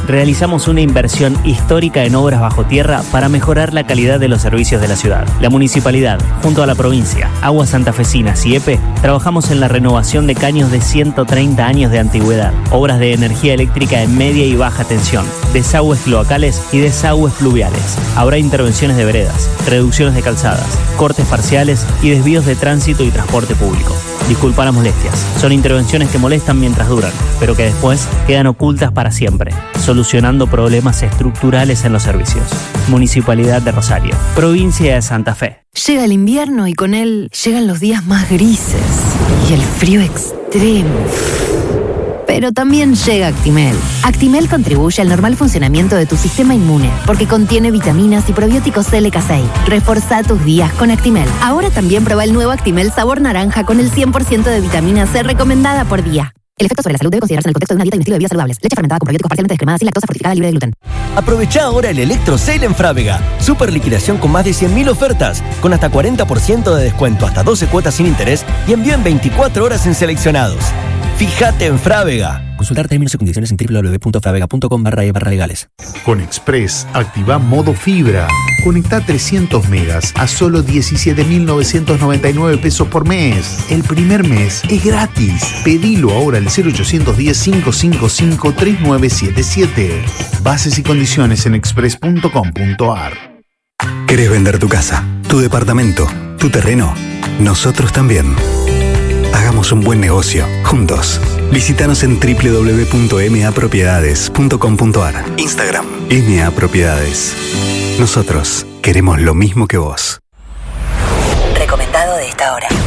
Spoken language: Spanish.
realizamos una inversión histórica en obras bajo tierra para mejorar la calidad de los servicios de la ciudad. La municipalidad, junto a la provincia, Aguas Santafesinas y EPE, trabajamos en la renovación de caños de 130 años de antigüedad, obras de energía eléctrica en media y baja tensión, desagües cloacales y desagües pluviales. Habrá intervenciones de veredas, reducciones de calzadas, cortes parciales y desvíos de tránsito y transporte público. Disculpa las molestias, son intervenciones que molestan mientras duran, pero que después quedan ocultas para siempre, solucionando problemas estructurales en los servicios. Municipalidad de Rosario, provincia de Santa Fe. Llega el invierno y con él llegan los días más grises y el frío extremo. Pero también llega Actimel. Actimel contribuye al normal funcionamiento de tu sistema inmune porque contiene vitaminas y probióticos LK6. Reforzá tus días con Actimel. Ahora también prueba el nuevo Actimel sabor naranja con el 100% de vitamina C recomendada por día. El efecto sobre la salud debe considerarse en el contexto de una dieta y un estilo de vida saludables. Leche fermentada con probióticos parcialmente descremada sin lactosa, fortificada, libre de gluten. Aprovecha ahora el Electro Sale en Frávega. Super liquidación con más de 100.000 ofertas, con hasta 40% de descuento, hasta 12 cuotas sin interés y envío en 24 horas en seleccionados. Fíjate en Frávega. Consultar términos y condiciones en www.fravega.com/legales. Con Express, activa modo fibra. Conecta 300 megas a solo 17.999 pesos por mes. El primer mes es gratis. Pedilo ahora al 0810-555-3977. Bases y condiciones en express.com.ar. ¿Querés vender tu casa, tu departamento, tu terreno? Nosotros también. Hagamos un buen negocio, juntos. Visítanos en www.mapropiedades.com.ar. Instagram, MA Propiedades. Nosotros queremos lo mismo que vos. Recomendado de esta hora.